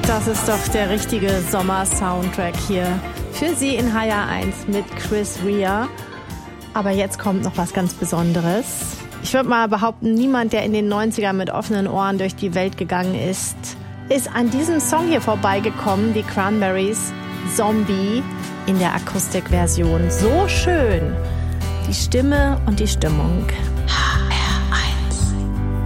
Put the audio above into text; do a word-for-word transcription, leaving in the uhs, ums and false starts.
Das ist doch der richtige Sommer-Soundtrack hier für Sie in H R eins mit Chris Rea. Aber jetzt kommt noch was ganz Besonderes. Ich würde mal behaupten, niemand, der in den neunzigern mit offenen Ohren durch die Welt gegangen ist, ist an diesem Song hier vorbeigekommen, die Cranberries, Zombie, in der Akustikversion. So schön. Die Stimme und die Stimmung.